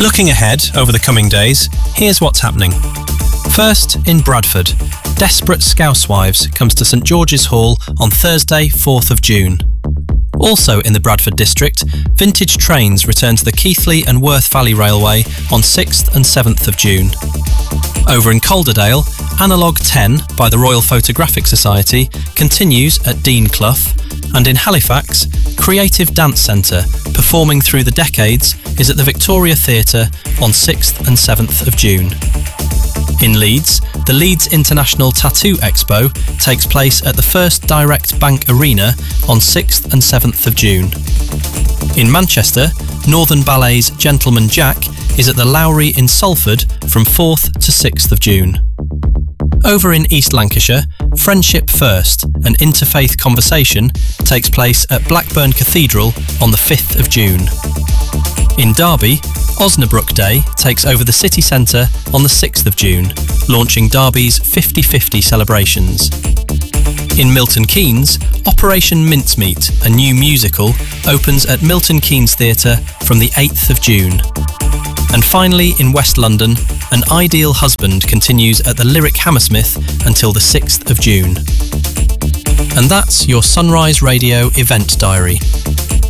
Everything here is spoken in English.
Looking ahead over the coming days, here's what's happening. First, in Bradford, Desperate Scousewives comes to St George's Hall on Thursday, 4th of June. Also in the Bradford district, Vintage Trains return to the Keighley and Worth Valley Railway on 6th and 7th of June. Over in Calderdale, Analogue 10 by the Royal Photographic Society continues at Dean Clough, and in Halifax, Creative Dance Centre, performing through the decades, is at the Victoria Theatre on 6th and 7th of June. In Leeds, the Leeds International Tattoo Expo takes place at the First Direct Bank Arena on 6th and 7th of June. In Manchester, Northern Ballet's Gentleman Jack is at the Lowry in Salford from 4th to 6th of June. Over in East Lancashire, Friendship First, an interfaith conversation, takes place at Blackburn Cathedral on the 5th of June. In Derby, Osnabrück Day takes over the city centre on the 6th of June, launching Derby's 50/50 celebrations. In Milton Keynes, Operation Mincemeat, a new musical, opens at Milton Keynes Theatre from the 8th of June. And finally, in West London, An Ideal Husband continues at the Lyric Hammersmith until the 6th of June. And that's your Sunrise Radio event diary.